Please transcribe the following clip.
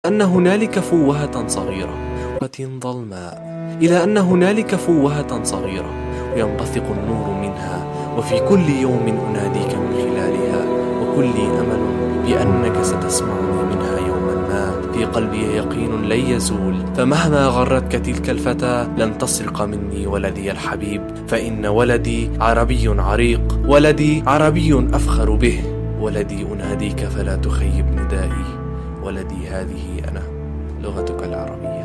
أن هنالك فوهة صغيرة ظلماء، إلى أن هنالك فوهة صغيرة وينبثق النور منها، وفي كل يوم أناديك من خلالها، وكلي أمل بأنك ستسمعني منها يوما ما. في قلبي يقين لن يزول، فمهما غرتك تلك الفتاة لن تسرق مني ولدي الحبيب، فإن ولدي عربي عريق، ولدي عربي أفخر به، ولدي أناديك فلا تخيب ندائي، ولدي هذه أنا لغتك العربية.